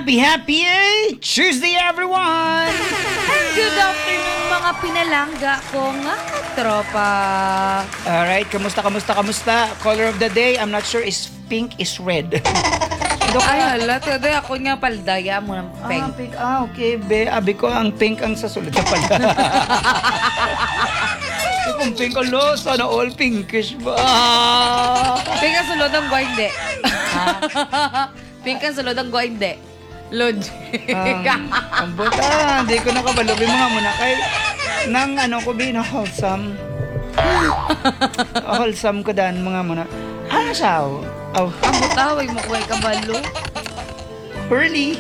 Happy Tuesday, everyone! And good afternoon, mga pinalangga ko nga tropa. Alright, kamusta? Color of the day, I'm not sure, is pink, is red. Ay, hala, today ako nga paldaya mo ng pink. Pink. Okay, be. Abi ko, ang pink ang sa sulat na pala. Kung pink, alo, sana all pinkish ba? Pink ang sulod ang gwa hindi. Pink ang sulod ang gwa hindi. Logic. Ang buta, hindi ko nakabalubi mga muna kay nang ano ko bin wholesome. Wholesome ko dan mga muna. Ano siya? Oh. Ang butaway mo kuway kabalo. Early.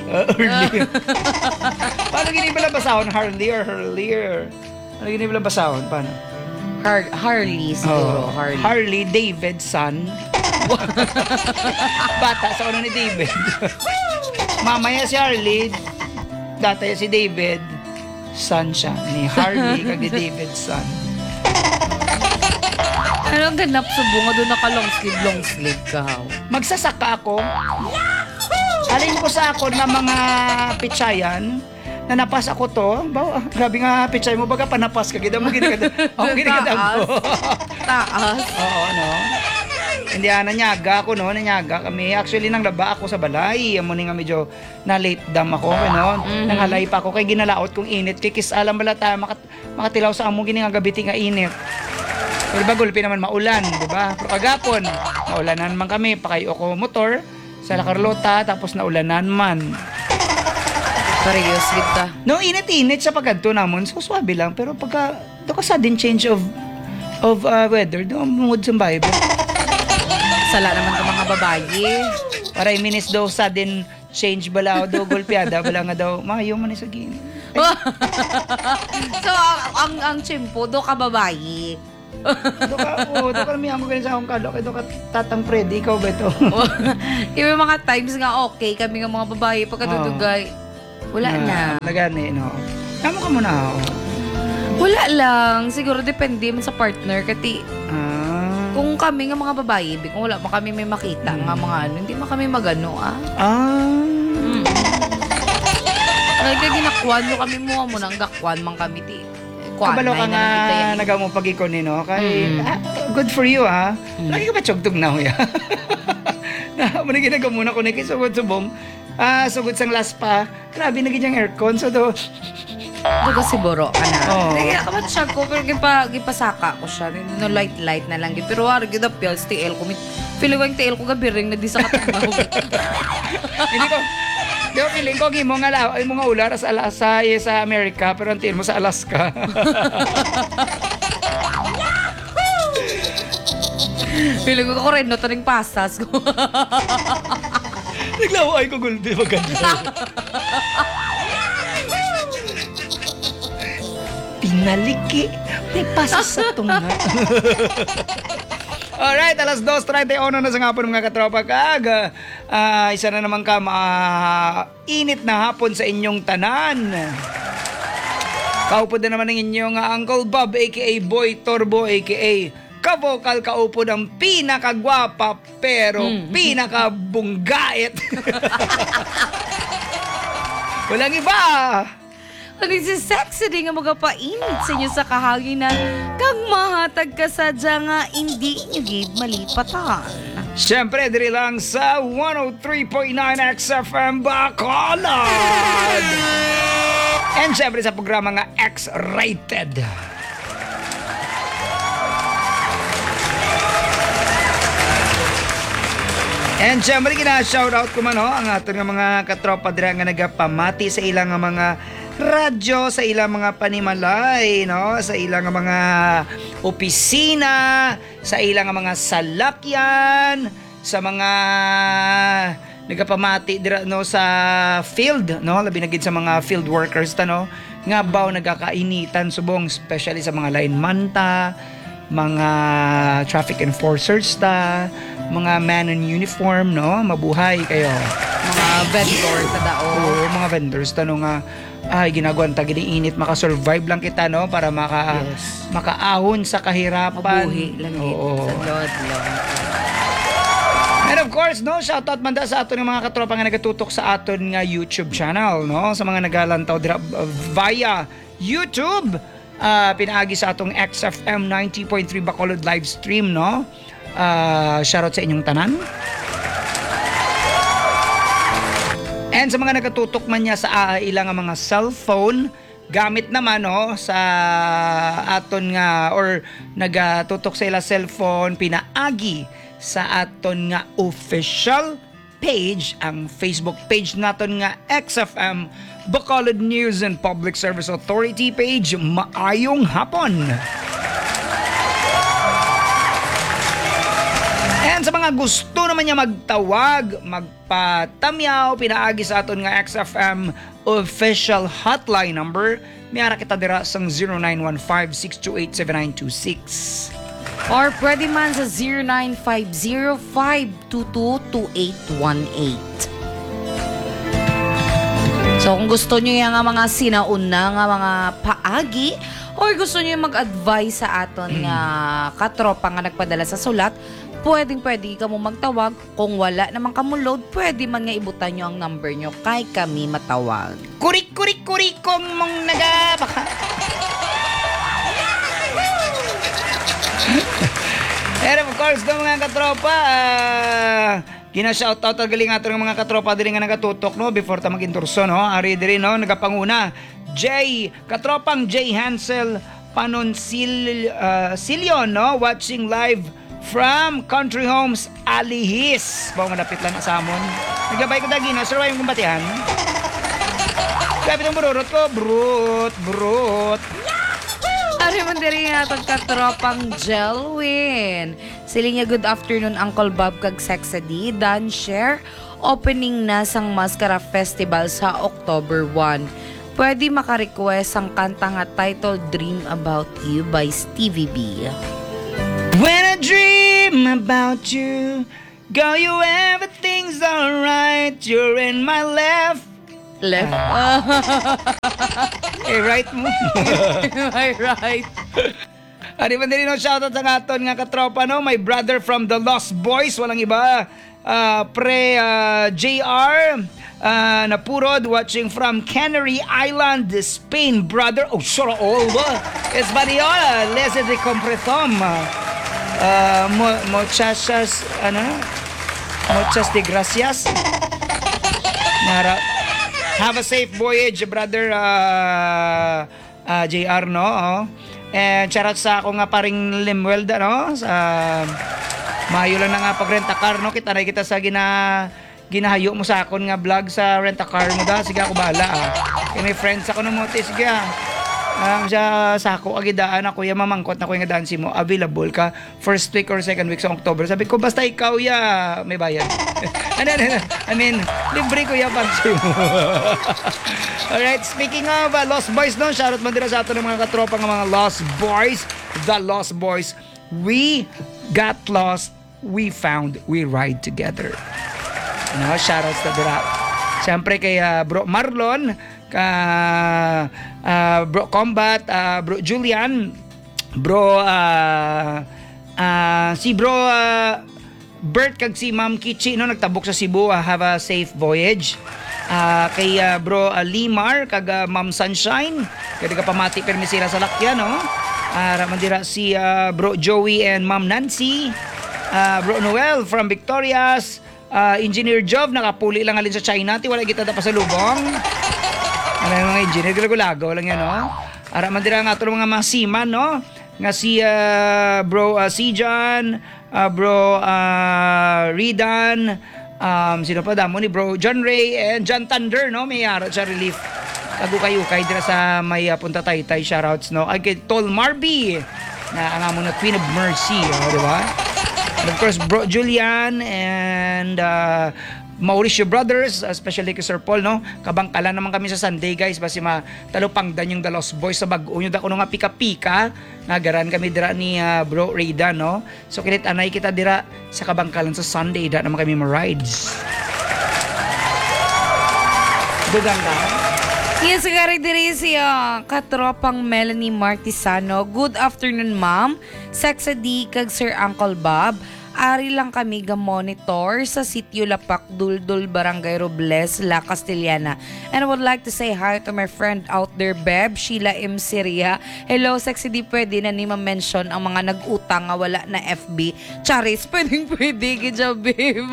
Paano ginibala basahon? Harley or Hurley? Ano ginibala basahon? Paano? Harley siguro. Harley Davidson. Bata sa ano ni David. Mamaya si Harley, dati si David, son siya ni Harley kag ni David son. Anong ganap sa bunga doon naka long sleeve ka how? Magsasaka ako. Alin ko sa ako na mga pitsayan na napas ako to. Grabe nga pitsay mo baga panapas ka gid mo ginigad. Ako ginigad ko. Taas. Oo, no. Hindi nanyaga ako no, nanyaga kami. Actually nang laba ako sa balay, amo ni nga medyo na late dam ako, no. Nanghalay pa ako kay ginalaot kong init. Kikis alam bala ta makatilaw sa amo gini nga gabi nga init. Di ba gulpi naman maulan, di ba? Pero kagapon, maulanan man kami, pakayo ko motor sa La Carlota tapos naulanan man. Parehas kita. No, init-init sa pagkanto namon, so swabe lang pero pagka do ka sudden change of weather, do mood sa Bible. Sala naman ka mga babayi. Para minutes daw sudden change bala daw gulpiada bala nga daw mayo man sa gini. So ang chimpo do ka babayi. Do ka mi amo ganin sa akong kado kay do ka tatang Freddy ikaw ba to? Yung mga times nga okay kami nga mga babayi pagkatudugay. Wala na. Nagani no. Kamo ka muna ako. Wala lang. Siguro depende man sa partner. Kati kung kami nga mga babae, kung wala pa kami may makita nga mga ano, hindi man kami magano Ay, kaya ginakwan mo kami mo nang gakwan man kami ti. Kabalo ka nga nagamo pag-ikon no? Kay good for you ha. Lagi ka ba tsugtog na huya? Mo na ginagamuna ko ni kay sugod subong. Sugod sang laspa. Grabe na gid aircon so do. Duga si Boro ka na. Oh. Kamat siya ko, pero gipasaka ko siya. No light na lang. Pero wari gid appeals TL ko. Feeling ko yung TL ko gabiring na di sa katagbaw. Hindi ko. Di ko feeling ko gimo nga ay mga ular sa Amerika pero ang TL mo sa Alaska. Feeling ko rin no taning pasas ko. Naglaway ko gulbi maganda. Pinaliki. May pasas sa tunga. Alright, alas 2:31 na sa hapon mga katropa kag. Isa na naman ka init na hapon sa inyong tanan. Kaupod na naman ng inyong Uncle Bob aka Boy Turbo aka ka-vocal kaupod ang pinakagwapa pero pinakabunggait. Walang iba. Ano si sexy din nga magapainit sa inyo sa kahaginan kag mahatag ka sadya nga hindi nyo gid malipatan. Siyempre, diri lang sa 103.9 XFM Bacolod. And siyempre sa programa nga X-Rated. And siyempre, gina-shoutout ko man ang ato nga mga katropa dira nga nagapamati sa ilang nga mga radyo, sa ilang mga panimalay, no? Sa ilang mga opisina, sa ilang mga salakyan, sa mga nagapamati dira no sa field, no? Labi na gid sa mga field workers ta no. Nga baw nagkakainitan subong especially sa mga lineman ta, mga traffic enforcers ta, mga man in uniform, no? Mabuhay kayo. Mga vendor ta dao. Oo, mga vendors ta no nga ay ginagawan ta giniinit maka-survive lang kita no para makaahon sa kahirapan. Mabuhi lang gid Oo. sa Lord. And of course, no, shoutout man da sa aton ng mga katropa nga nagatutok sa aton nga YouTube channel, no? Sa mga nagalantaw dira via YouTube, pinaagi sa atong XFM 90.3 Bacolod live stream, no? Shoutout sa inyong tanan. And sa mga nagatutok man niya sa ilang mga cellphone, gamit naman no sa aton nga or nagatutok sa ila cellphone, pinaagi sa aton nga official page, ang Facebook page naton nga XFM Bacolod News and Public Service Authority page. Maayong hapon. And sa mga gusto naman niya magtawag, magpatamyaw, pinaagi sa aton nga XFM official hotline number, miyara kita dira sang 0915-628-7926. Or pwede man sa 0950-522-2818. So kung gusto nyo yung mga sinauna nga mga paagi, or gusto nyo mag-advise sa aton nga katropa nga nagpadala sa sulat, pwede ka mo magtawag. Kung wala naman ka mo load, pwede man nga ibutan nyo ang number nyo kay kami matawag. Kurik kong mong nagabaka. And of course, ng mga katropa, gina-shoutout at galing ato ng mga katropa diri nga nagatutok, no, before ta mag-endorso, no. Ari diri, no, nagapanguna katropang J Hansel Silyon, no, watching live from Country Homes Alihis. Bawa madapit lang sa amon. Naglabay ko dagi, no, sir, yung kumbatihan. Kapit ang bururot ko, brut. Ari man diri nga itong katropang Jelwin. Siling niya, good afternoon, Uncle Bob kag Sexady. Dan share, opening na sang Mascara Festival sa October 1. Pwede maka-request ang kanta nga title Dream About You by Stevie B. When I dream about you, girl, you everything's alright. You're in my left. Right mo. Right. Ari man din no, shoutout sa aton nga katropa, no, my brother from the Lost Boys, walang iba, JR Napurod, watching from Canary Island, Spain, brother. Oh, sure, all it's Bariola, les de compretom. Muchas de gracias. Have a safe voyage, brother JR, no? Oh. And shoutout sa ako nga paring Limwelda, no? Sa mayo lang na nga pag-renta car, no? Kita na kita sa ginahayo mo sa akon nga vlog sa renta car mo da. Sige ako bahala, Kaya may friends ako no mo, sige siya sa ako agidaan ako ya mamangkot na ko nga dansi mo, available ka first week or second week sa October. Sabi ko basta ikaw may bayad. I mean libre ko ya pansi mo. Alright, speaking of Lost Boys, no, shoutout man dira sa ato ng mga katropa ng mga Lost Boys, the Lost Boys. We got lost, we found, we ride together. No, shoutouts na dira. Siyempre kay Bro Marlon, Bro Combat, Bro Julian, Bro si Bro Bert kag si Ma'am Kichi, no, nagtabok sa Cebu. Have a safe voyage. Kay Bro Limar kag Ma'am Sunshine, kaya ka pamati permisira sa lakya, no. Ramandira si Bro Joey and Ma'am Nancy, Bro Noel from Victorias, Engineer Job nakapuli lang alin sa China, ti wala kita pa sa lubong. Ano yung mga engineer, gulagulago lang yan, no? Man dira nga ito mga masiman, no? Nga si Bro Sijan, Bro Ridan, sino pa damo ni Bro John Ray and John Thunder, no? May arat sa relief. Kagukay-ukay dira sa may punta Taytay, shoutouts, no? Ay kay Tol Marby, na ang amo na Queen of Mercy, di ba? And of course, Bro Julian and Mauricio Brothers, especially kay Sir Paul, no? Kabangkalan naman kami sa Sunday, guys, basi matalupangdan yung The Lost Boys sa bag-o nyo da kuno nga pika-pika. Nagaran kami dira ni Bro Rayda, no? So kinit anay kita dira sa kabangkalan sa Sunday, da naman kami ma-rides. Dugang ka? Yes, sigari diri siya katropang Melanie Martisano. Good afternoon, ma'am. Sexady kag Sir Uncle Bob. Ari lang kami ga-monitor sa Sitio Lapak, Duldul, Barangay Robles, La Castellana. And I would like to say hi to my friend out there, Beb, Sheila M. Siria. Hello, sexy di pwede na ni ma-mention ang mga nag-utang nga wala na FB. Charis, pwede, gidya, babe.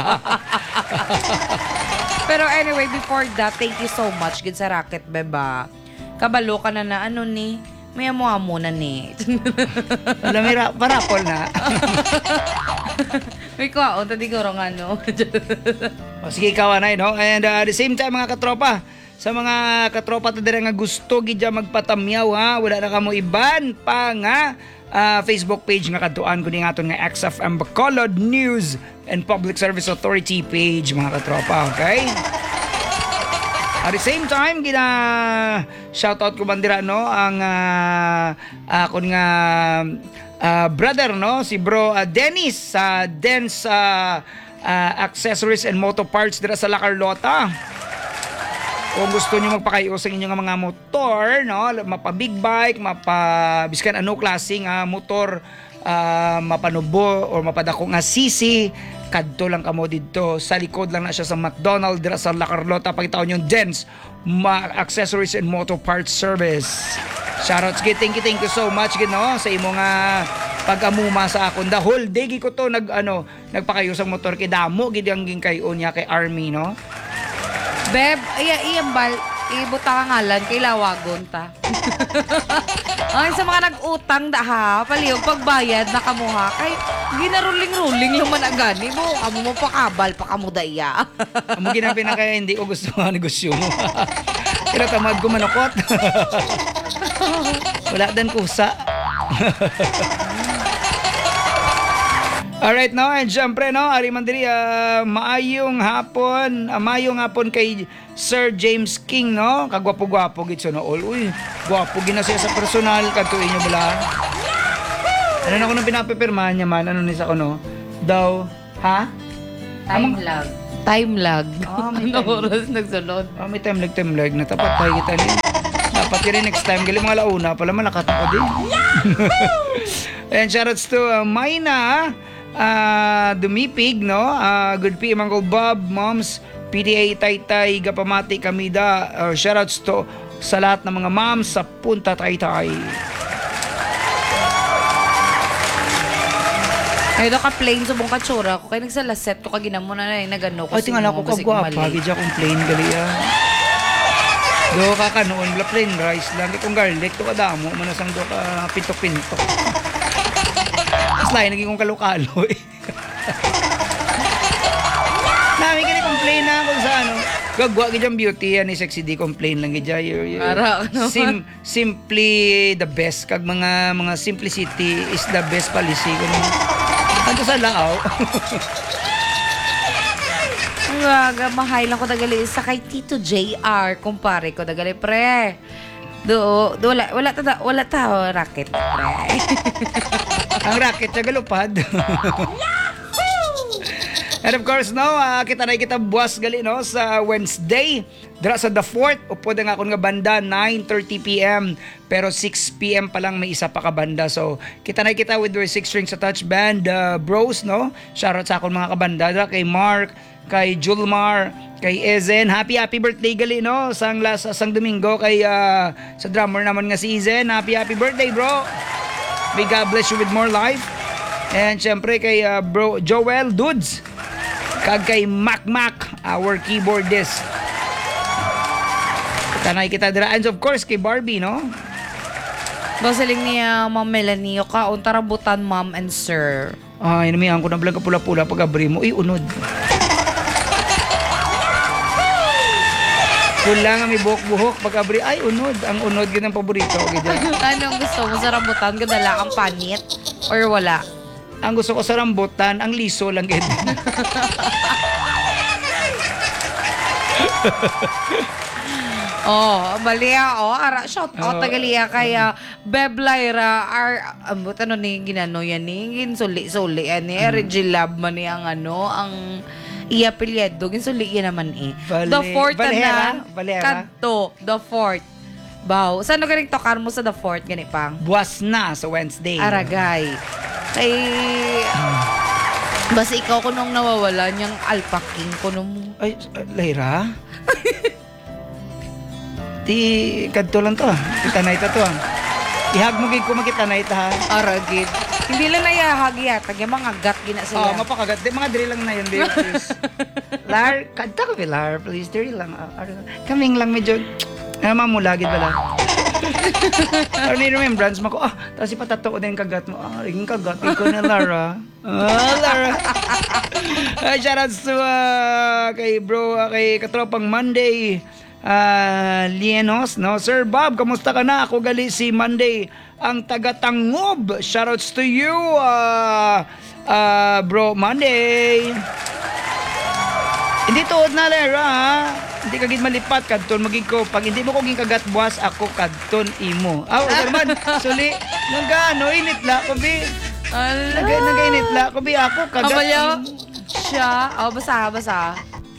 Pero anyway, before that, thank you so much, gid sa racket, beba. Kabalo ka na ano ni, may amo na ni. Alam mo, parapol na. May kwaon, tadi ko rong ano. O, sige, ikaw, anay, no? And at the same time, mga katropa, sa mga katropa ta dire nga gusto gidya magpatamyaw, ha? Wala na kamo iban pa nga Facebook page nga kaduan ko ni aton nga XFM Bacolod News and Public Service Authority page, mga katropa, okay? At the same time, shoutout ko bandira, no, ang akon nga brother, no, si bro Dennis sa Den's Accessories and Moto Parts dira sa La Carlota. Kung gusto niyo magpakayo sa inyong mga motor, no, mapa big bike, mapa biskan ano klaseng motor, mapanubo or mapadako nga sisi, kadto lang kamo didto sa likod lang na siya sa McDonald dira sa La Carlota. Pakitaon yung Dens Accessories and Motor Parts Service. Shoutouts gid, thank you so much gid, no, sa imong pag-amuma sa akon. The whole day gid ko to nagpakayo sa motor kay damo gid ang ginkayo niya kay Army, no. Beb, iyambal, ibuta ka ngalan kay lawagon ta. Ay, sa mga nag-utang da ha, palihog pagbayad na kamuha, kay ginaruling-ruling luman agani mo, amo mo pakabal, pakamuda iya. Amo ginapin na kaya hindi ko gusto nga negosyo mo. Kaya tamad ko manukot. Wala dan kusa. Alright, no, and syempre, no, ari man diri, maayong hapon kay Sir James King, no, kagwapo-gwapo gid so no all. Uy, gwapo gid na siya sa personal, kadtuin niyo bala. Ano na ko nang pinapipirmahan niya man, ano ni sa kuno? Daw, ha? Time lag. May Ano oras nagsulod? May time lag na tapat tayo kita ni. Dapat yun next time, galing mga launa pala malakata ko din. And shoutouts to Mayna Dumipig, no? Good PM Uncle Bob, Moms, PTA Taytay, Gapamati, Kamida. Shoutouts to sa lahat ng mga moms sa Punta Taytay. Ay, ka plain subong katsura ko. Kaya nagsalaset ko kaginamo na nagano ko. Ay, tingala ko kagwapa, gidya kong plain galia. Do ka kanoon, bla plain rice lang. Kung garlic, to kadamo, manasang do ka pintok-pintok. Mas lain, naging kong kalukalo eh. Namin ka complain na kung sa ano. Gagwa gidyang beauty yan ni Sexy D, complain lang gidya. Ara, ano? Simply the best. Kag mga simplicity is the best policy. Kanto sa lao. Mahay lang ko dagali sa kay Tito JR, kumpare ko dagali pre. Wala ta racket pre. Ang racket sa galupad. And of course, no, kita buwas gali, no, sa Wednesday. Dira sa The Fort, upo na nga akong nga banda, 9:30 p.m. Pero 6 p.m. pa lang may isa pa ka banda. So, kita with your 6 strings attached band, bros, no? Shoutout sa akong mga kabanda, kay Mark, kay Julmar, kay Ezen. Happy birthday gali, no? Sang Domingo kay sa drummer naman nga si Ezen. Happy birthday, bro. May God bless you with more life. And syempre kay bro Joel Dudes. Kag kay Mac, our keyboardist. Tanay kita dira. And of course kay Barbie, no? Basaling niya Ma'am Melanie, ka untarabutan ma'am and sir. Ay, namihan ko na blang kapula-pula pag abri mo. Uy, unod. Kulang ang may buhok-buhok pag abri. Ay, unod. Ang unod yun ang paborito. Anong gusto mo sa rambutan? Gadala kang panit? Or wala? Ang gusto ko sa rambutan, ang liso lang gid. Balia, ara shout out tagaliya kay Beb Lyra ambot ano ni ginano yan ni ginsuli yan ni Reggie Lab man ni ang ang iya pilyado ginsuli yan naman The Fort Valera. Kadto The Fort Baw, saan galing tokar mo sa The Fort gani pang? Buwas na sa Wednesday. Aragay. Kay Basta ikaw ko nung nawawala niyang alpaking ko nung... Ay, Lyra? Ti, kadto lang to. Itanay ta to. Ihag mo gid ko makitanay ta ha. Aragid. Hindi lang nayahagi yata. Yung mga gat gina Oh, sila. mapakagat. Mga drill lang na yun, babe, please. Lar, kadta ko, Lar, please. Drill lang. Kaming lang medyo... mamulagid bala. Pero ni remembrance mo ko, tapos ipatato ko din kagat mo. Ringin kagat. Ikaw na, Lara. Lara. Shoutouts to kay bro, kay Katropang Monday. Lienos, no? Sir Bob, kamusta ka na? Ako gali si Monday, ang taga-Tangob. Shoutouts to you, bro Monday. Hindi tuod na, Lara, ha? Hindi ka gid malipat kadton magig ko. Pag hindi mo ko ging kagat buwas, ako kadton imo. Naman, suli. Nagano, init la ko, bi. Nagainit la ko, bi. Ako kagat Amalyo, imo. siya. Basa.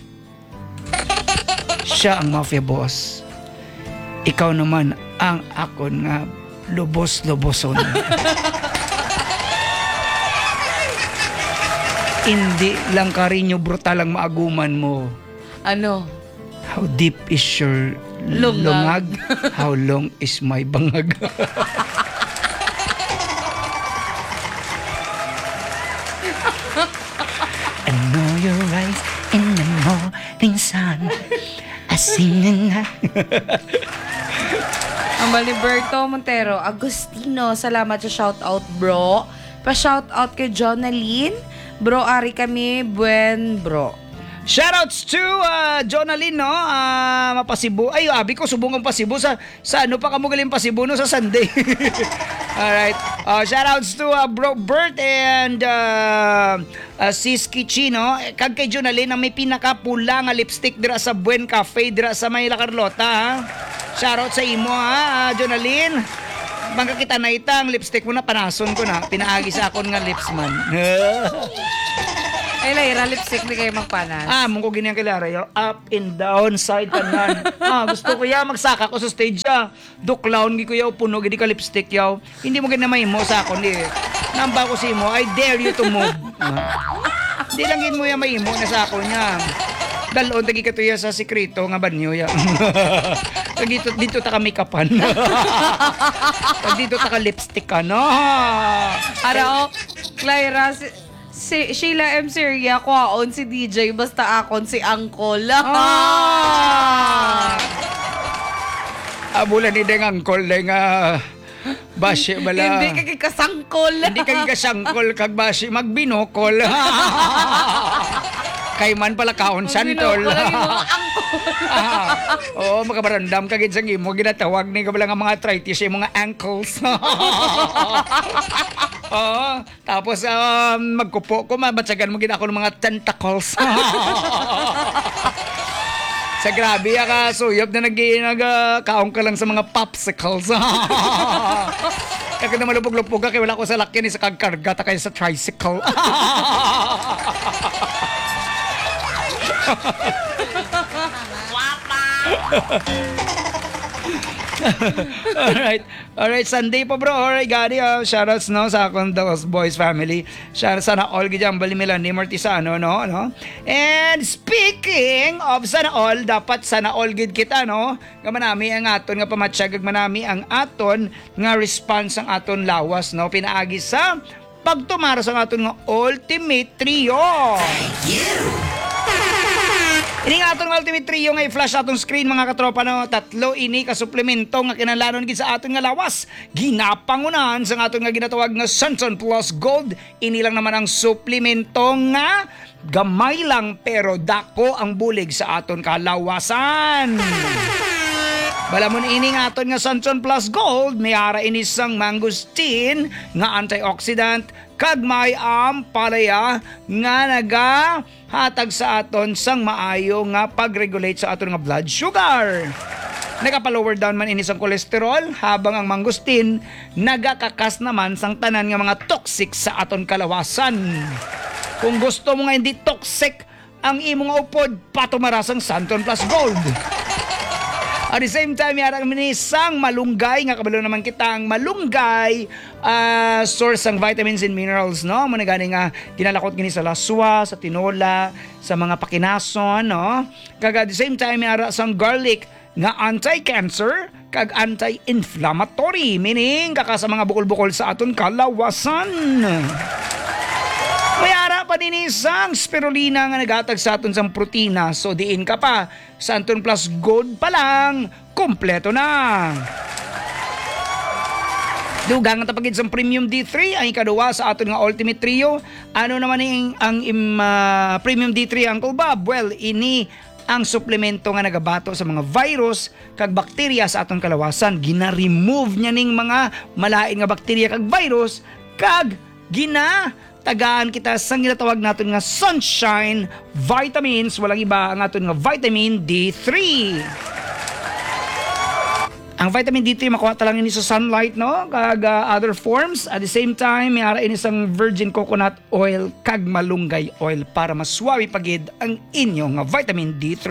Siya ang mafia boss. Ikaw naman ang akon nga lubos-luboson. Hindi lang karinyo brutal ang maaguman mo. Ano? How deep is your lungag? How long is my bangag? I know your eyes in the morning sun. I sing na. Ang Baliberto Montero, Agustino, salamat sa shoutout bro. Pa-shoutout kay Jonaline. Bro, ari kami, buen bro. Shoutouts to Jonalyn, no? Mapasibo. Ay, abi ko, subungan pasibo sa ano pa kamugaling pasibo no sa Sunday. Alright. Shoutouts to Bro Bert and Sis Kichino. Kag kay Jonalyn na may pinakapula nga lipstick dira sa Buen Cafe dira sa Mayla Carlota, ha? Shoutout sa imo, ha, Jonalyn. Bangka kita na itang lipstick mo na panason ko na. Pinaagi sa akon nga lips man. Ay, Lyra, lipstick di kayo magpanas. Mong ko ganyan kay Lara, yo. Up and down, side kanan. Gusto ko ya magsaka ko sa stage ya. Do clown gi ko yaw puno gidi ka lipstick yaw. Hindi mo ganyan mahimo sa akon di. Namba ko si mo, I dare you to move. Hindi lang gid mo ya mahimo na sa akon niya. Dalon tagi ka to ya sa sekreto nga banyo ya. dito ta kami kapan. Dito ta ka lipstick ka no. Ara, Lyra, si Sheila M. Syria, kwaon si DJ, basta akon si Angkol. Bulan ni deng angkol deng bashe bala. Hindi ka kasangkol. Hindi ka kasangkol kag bashe magbinokol. Kay man pala kaon santol. Oo, makabarandam ka gid sa imo ginatawag ni kabala nga mga arthritis yung mga ankles. Oo, tapos magkupo ko mabatsagan mo gid ako ng mga tentacles. Sa grabe ka suyop na nagkaong ka lang sa mga popsicles. Kaya na malupog-lupog ka kaya wala ko sa lakyan sa kagkarga ta kayo sa tricycle. Alright, Sunday pa bro. Alright, gani, shoutouts no sa akong Those Boys family. Shoutouts sana all gidyan balimila ni Martisano, no? And speaking of sana all, dapat sana all gid kita, no? Gamanami ang aton nga pamatsyag, manami ang aton nga response ang aton lawas, no? Pinaagi sa pagtumara sa aton nga ultimate trio. Ini nga atong ultimate trio nga i-flash atong screen mga katropa, no. Tatlo ini ka suplemento nga kinahanglan gid sa aton nga lawas. Ginapangunahan sa aton nga ginatawag nga Sunson Plus Gold. Ini lang naman ang suplemento nga gamay lang pero dako ang bulig sa aton kalawasan. Balamon ini nga aton nga Sunson Plus Gold, may ara ini sang mangosteen nga antioxidant kag may palaya nga nagahatag sa aton sang maayo nga pag-regulate sa aton nga blood sugar. Nagapa-lower down man ini sang kolesterol habang ang mangosteen nagakakas naman sang tanan nga mga toxic sa aton kalawasan. Kung gusto mo nga hindi toxic ang imong upod, patumara sang Sunson Plus Gold. At the same time, yara kami ni sang malunggay, nga kabalo naman kita ang malunggay, source ang vitamins and minerals, no? Muna gani nga, ginalakot gini sa laswa, sa tinola, sa mga pakinason, no? Kag at the same time, yara sang garlic, nga anti-cancer, kag anti-inflammatory, meaning kaka sa mga bukol-bukol sa aton kalawasan. Mayara pa din isang spirulina nga nagatag sa aton sang protina. So diin ka pa sa Anton Plus Gold pa lang, kompleto na. Dugang nga tapagid sa Premium D3 ang ikaduwa sa aton nga Ultimate Trio. Ano naman ang Premium D3 Uncle Bob? Well, ini ang suplemento nga nagabato sa mga virus kag bakterya sa aton kalawasan. Gina-remove niya ning mga malain nga bakterya kag virus kag tagaan kita sa ginatawag natin nga sunshine vitamins, walang iba ang aton nga vitamin D3. Ang vitamin D3 makuha talang ini sa sunlight, no? Kag other forms. At the same time, may ara ini isang virgin coconut oil kag malunggay oil para maswawi pagid ang inyong nga vitamin D3.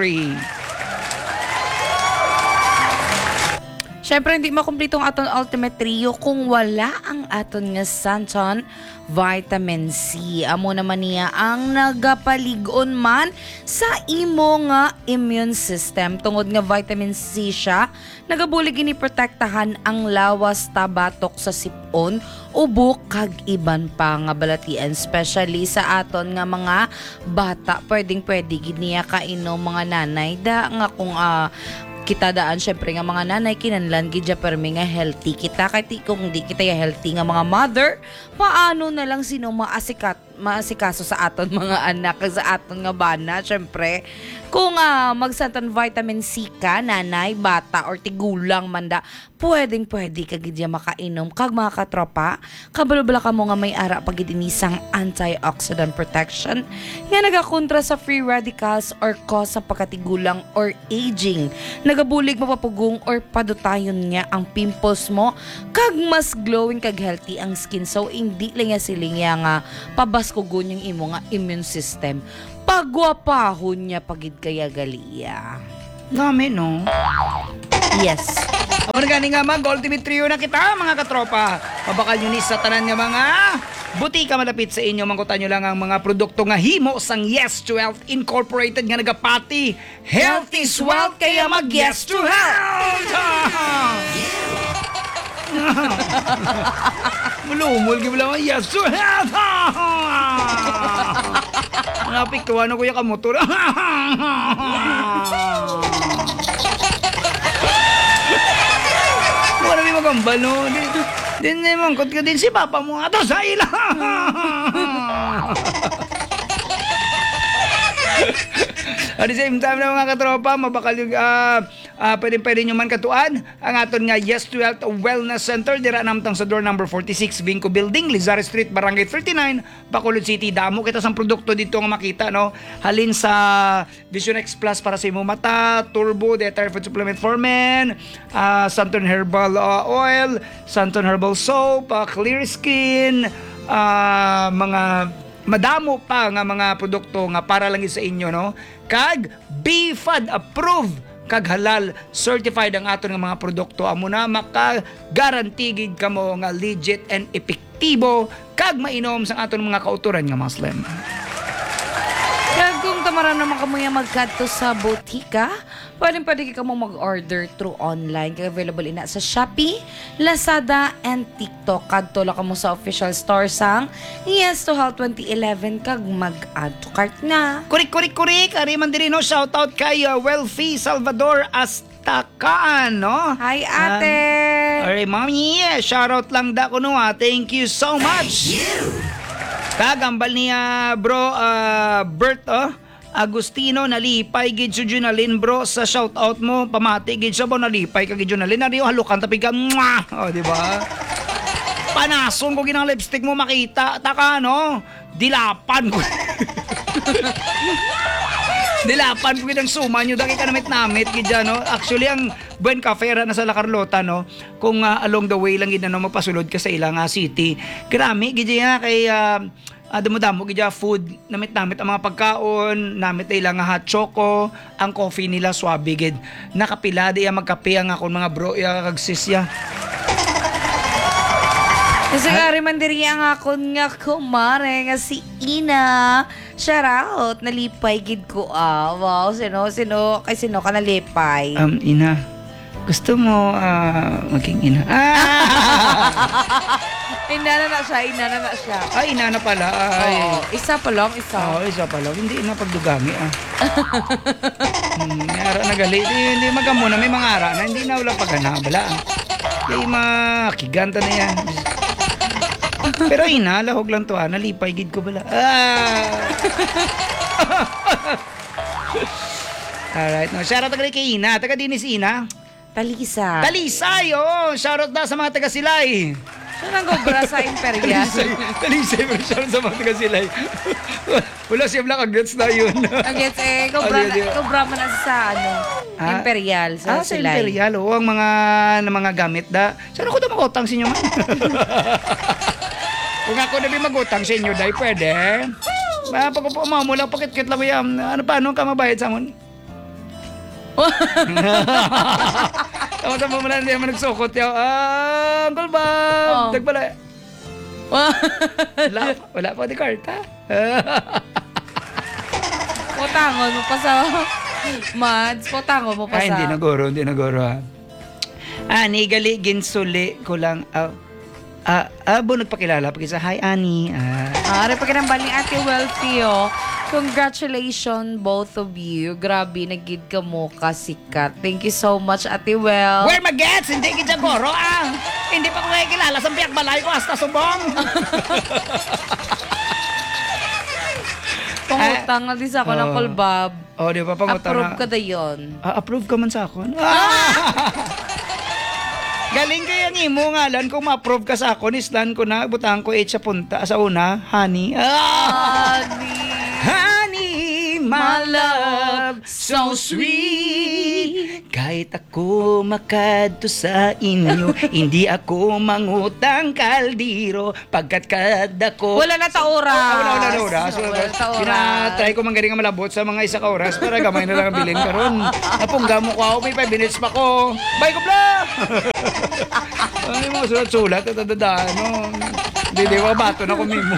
Syempre, hindi makumpleto ang aton Ultimate Trio kung wala ang aton nga Santon Vitamin C. Amo naman niya ang nagapaligon man sa imo nga immune system. Tungod nga vitamin C siya, nagabulig ini protektahan ang lawas tabatok sa sipon, ubo kag iban pa nga balatian, especially sa aton nga mga bata. Pwede gid niya kainom mga nanay da nga kung kita daan syempre nga mga nanay kinanlan gidya permi nga healthy kita kay kung di kita ya healthy nga mga mother, paano na lang sino maasikaso sa aton mga anak sa aton nga bana. Syempre kung magsantan vitamin C ka, nanay, bata or tigulang manda, pwede kagidya makainom kag mga katropa. Kabalo-bala ka mo nga may ara pagid inisang antioxidant protection nga nagakontra sa free radicals or cause sa pagkatigulang or aging. Nagabulig mapapugong or padutayon niya ang pimples mo kag mas glowing kag healthy ang skin. So hindi lang nga siling nga pabaskugon yung imo nga immune system. Pagwapahon niya pagid kaya galiya. Dami, no? Yes. Ako na gani nga mag-Ultimate Trio na kita, mga katropa. Mabakal nyo ni sa tanan nga mga butika malapit sa inyo. Mangkutan nyo lang ang mga produkto nga himo sang Yes to Health Incorporated nga nagapati. Health is wealth, kaya mag-Yes to Health! Mulumul ka lang ang Yes to Health! Napiktuhan ako yung kamotor. Wala may magambal, no? Din mangkot ka din si papa mo ato sa ila. At the same time na mga katropa, mabakal yung pwede nyo man katuan ang aton nga Yes to Health Wellness Center. Dira namtang sa door number 46 Vinco Building, Lizares Street, Barangay 39, Bacolod City. Damo kita sang produkto dito nga makita, no? Halin sa Vision X Plus para sa imo mata, Turbo Dietary Food Supplement for Men, Santon Herbal Oil, Santon Herbal Soap, Clear Skin, mga madamo pa nga mga produkto nga para lang sa inyo, no? Kag BFAD approved kag halal certified ang aton nga mga produkto. Amo na maka-guaranteed kamo nga legit and epektibo kag mainom sa aton mga kauturan nga mga slim. Kag kung tamaram naman kamo yung magkadto sa botika, pwede ka mo mag-order through online. Kaya available ina sa Shopee, Lazada, and TikTok. Kadto lang kamo sa official store sang Yes to Health 2011 kag mag-add to cart na. Kurik. Ari man diri, no? Shout out kay Wealthy Salvador Astakaan, no? Hi, ate! Ari, mami, shout out lang da ko, no? Thank you so much. Kagambal niya, bro, Bert, Agustino, nalipay gid si Junalyn, bro, sa shout out mo. Pamati gid siya, bro, nalipay ka gid Junalyn. Nariyo, halukan tapig ka, mwah! O, di ba? Panason ko ginang lipstick mo makita. Taka, no? Dilapan ko. Dilapan ko ginang suma nyo. Daki ka namit gid dyan, no? Actually, ang Buen Cafe na sa La Carlota, no? Kung along the way lang gid, no, mapasulod ka sa ilang city. Grami, gid nga kay damo-damo gidya food, namit-namit ang mga pagkaon, namit ay lang nga hot choco, ang coffee nila swabe gid. Nakapila di magkape ang akon mga bro ya kag sis ya. Kasi nga rin man diri ang akon nga kumare nga si Ina. Shout out, nalipay gid ko Wow, sino ka nalipay? Ina, gusto mo maging ina? Ina na siya. Ay, ina na pala. Ay. Oo, isa pa lang. Isa pa lang. Hindi na pagdugami may ara na gali. Hindi magamo na. May mga ara na. Hindi na wala paghanabala. Hindi makiganta na yan. Pero ina, lahog lang to nalipay gid ko bala. Alright, no. Shoutout kay Ina. Taga dinis Ina. Talisa. Talisay, oh. Shoutout na sa mga taga Silay. Siya nang gobra sa Imperial. Talisay, pero shoutout sa mga taga Silay. Wala siya lang agets na yun. Agets gobra man na sa Imperial. Sa sa Silay. Imperial, oh. Ang mga gamit da. Saan ako na magutang sa inyo man? Kung ako na magutang sa inyo, dahil pwede. Pag mula, pakit-kit lang mo yan. Paano ka mabayad sa amon? Tama mo na hindi naman nagsukot yaw. Uncle Bob! Nagpala. Wala pa di karta. Potangon mo pa sa Mads. Potangon mo pa sa... Hindi nagoro. Gali, ginsuli ko lang. Nagpakilala. Pagkisa, hi, Ani. Ari, pagkinambal ni Ate Wealthy, Congratulations, both of you. Grabe, nagid ka mo kasikat. Thank you so much, Ate Well. Where magets? Hindi kita goro, Hindi pa ko kilala sa biyak balay ko hasta subong. Pangutang na din sa ako ng Colbab. Di ba pangutang Approve ka na yun. Approve ka man sa akon? Galing kayo ang imo ngalan kung ma-approve ka sa akon, islan ko na, butang ko sa punta sa una, honey. Honey, my love, so sweet. Kahit ako makadto sa inyo, hindi ako mangutang kaldiro, pagkat kada ko... Wala na ta oras. Wala na oras. Try ko manggaling ang malabot sa mga isa ka oras para gamay na lang ang bilin karon. Napungga mo ko ako, may 5 minutes pa ko. Bye ko bla! Ano yung mga sulat-sulat at dadaan, no? Hindi, bato na kumimo.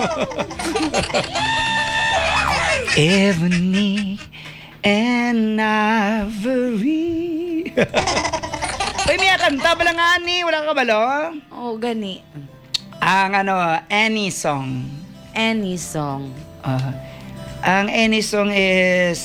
Ebony and Ivory. Uy, may kanta ba lang, Ani? Wala ka balo? Gani. Ang Any Song. Any song. Ang Any Song is,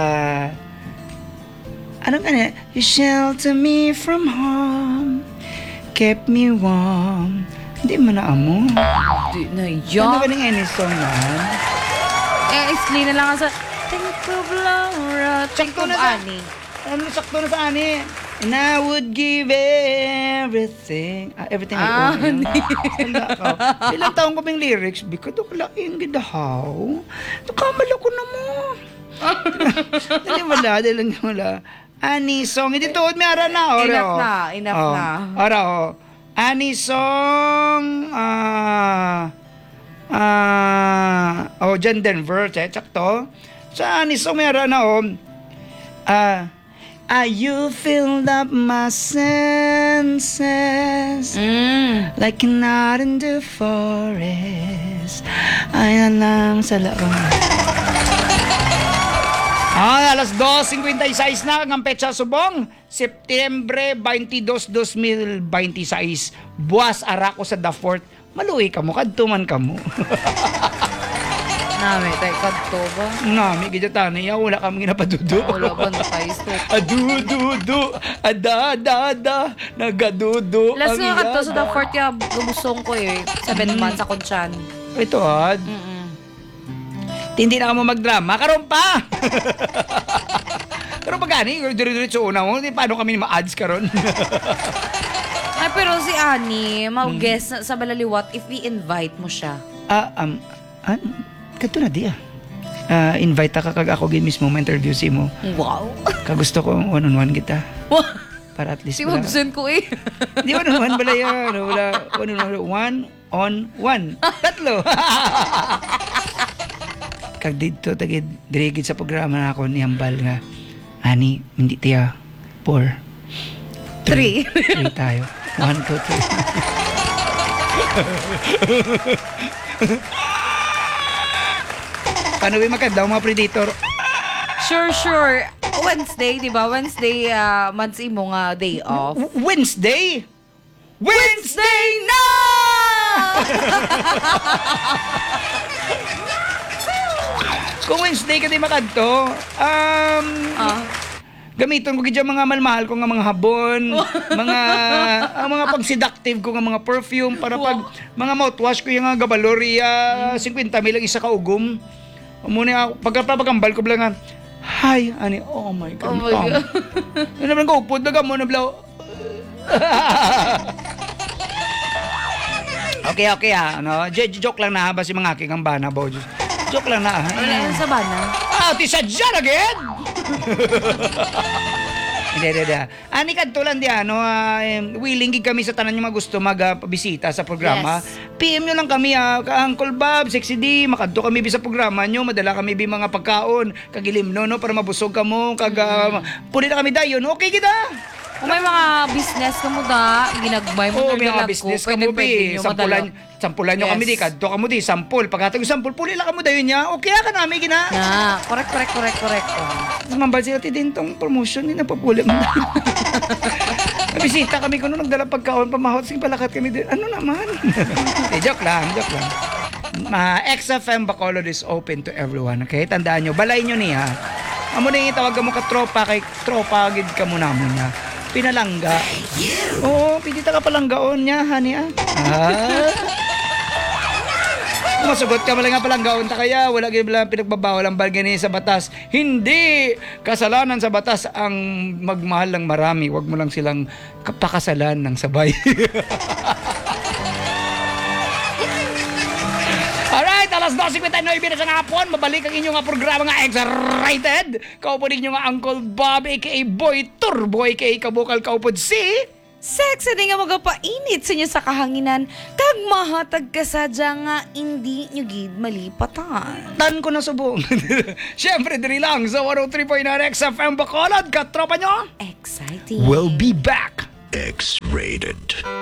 You shelter me from harm, kept me warm. Hindi mo na amo. Di na Ano yan. ba ng Any Song man? Explain na lang sa Think of Laura, Think of Annie. Sakto na sa Ani. And I would give everything. Everything I own. Ilang taong ko bing lyrics. Bika do kalain gidahaw. Nakamala ko na mo. Dali wala. Ani song. Hindi tuod may ara na. Enough na. Ara Ani song. Jan Denver. Sakto. Sa Ani song may ara na you filled up my senses like a knot in the forest. Ayan lang sa laon. Alas 2:56 na ang petsa subong. Septembre 22, 2026. Buwas ara ko sa The Fort. Maluwi ka mo, kadtuman ka mo. Nami, tayo kadto ba? Nami, gidya tanay, wala kami ginapadudo. Wala ba na tayo? Adududu, adadada, nagadudu. Last nga kadto sa The Fort yung gumusong ko 7 months ako dyan. Ito, Hindi na ka mo magdrama, karon pa! Pero pagani, diri-diretso una mo, paano kami ma-ads karon? Ay, pero si Annie, mag-guess sa Balaliwat if i-invite mo siya. Kato na di invite ka kag ako gin mismo ma-interview si mo. Wow! Kagusto ko one-on-one kita. Para at least Si Wabson ko Di one-on-one bala yan. Wala one-on-one. on 1. Tatlo. Kag dito tagid dirigid sa programa na ako ni Hambal nga ani hindi tiya 4 3 tayo 1 2 3. Paano ba maganda mga predator? Sure. Wednesday, di ba? Wednesday, months imo nga day off. Wednesday na! Kung Wednesday ka di makadto, gamiton ko gidya mga malmahal ko nga mga habon, mga pag-seductive ko nga mga perfume para pag mga mouthwash ko yung nga gabaloria 50 mil ang isa ka ugom. Muna pagkapagambal ko blang nga, hi, ani, oh my God. Oh my God. Ano naman ko, upod na mo na blaw. Okay, ano, joke lang na ba si mga aking ang bana, bo. Joke lang na. Wala sa bana. Ti sadya again! Hindi. Ani kadto lang di ano, willing gid kami sa tanan yung mga gusto magpabisita sa programa. Yes. PM nyo lang kami Uncle Bob, Sexy D, makadto kami sa programa nyo, madala kami bi mga pagkaon, kagilimno no para mabusog kamo, puli na kami dayon. Okay kita. Kung may mga business ka mo da, ginagmay mo Oo, may mga dalag business ko, ka mo, pwede bi. nyo madala. Sampulan nyo Yes. kami di, kadto kamo di, sampul. Pagkatag yung sampul, puli lang kamo dayon niya. Okay ka namin, gina. Na, correct. Mambal sila din tong promotion, hindi napapuli mo. Nabisita kami kuno, nagdala pagkaon, pamahot, sige palakat kami din. Ano naman? Joke lang. XFM Bacolod is open to everyone, okay? Tandaan nyo, balay nyo niya. Amo na yung tawag mo ka tropa, kay tropa gid ka mo namon niya. Pinalangga. Oo, pidita ka palanggaon niya, honey Masugot ka pala nga palanggaon ta kaya wala gyud lang pinagbabawal ang balgani sa batas. Hindi kasalanan sa batas ang magmahal ng marami. Wag mo lang silang kapakasalan ng sabay. Alright, alas 12:59 na sa hapon. Mabalik ang inyong programa nga X-Rated. Kaupod ninyo nga Uncle Bob, a.k.a. Boy Turbo, a.k.a. Kabukal Kaupod si... Sexy din nga magapainit sa inyo sa kahanginan. Kag mahatag ka sadya nga hindi nyo gid malipatan. Tan ko na subong. Siyempre, diri lang sa 103.9 XFM Bacolod. Katropa nyo? Exciting. We'll be back. X-rated.